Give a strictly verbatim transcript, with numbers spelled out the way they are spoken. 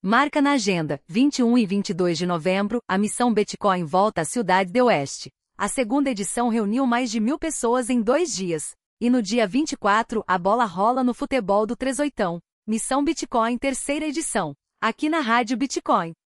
Marca na agenda, vinte e um e vinte e dois de novembro, a Missão Bitcoin volta à Cidade do Oeste. A segunda edição reuniu mais de mil pessoas em dois dias. E no dia vinte e quatro, a bola rola no futebol do três oitão. Missão Bitcoin terceira edição. Aqui na Rádio Bitcoin.